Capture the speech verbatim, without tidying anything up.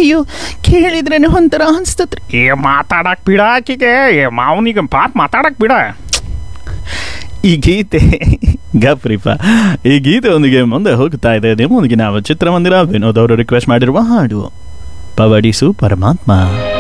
ಅಯ್ಯೋ ಕೇಳಿದ್ರೇ ಒಂಥರ ಅನ್ಸ್ತತ್ರಿ. ಏ ಮಾತಾಡಕ್ ಬಿಡ ಆಕಿಗೆ, ಏ ಮಾವನಿಗೆ ಪಾಪ ಮಾತಾಡಕ್ ಬಿಡ. ಈ ಗೀತೆ ಗಪ್ರಿಪ ಈ ಗೀತೆಯೊಂದಿಗೆ ಮುಂದೆ ಹೋಗ್ತಾ ಇದೆ. ನಿಮ್ಮೊಂದಿಗೆ ನಾವು ಚಿತ್ರಮಂದಿರ ವಿನೋದ್ ಅವರು ರಿಕ್ವೆಸ್ಟ್ ಮಾಡಿರುವ ಹಾಡು ಪವಡಿಸು ಪರಮಾತ್ಮ.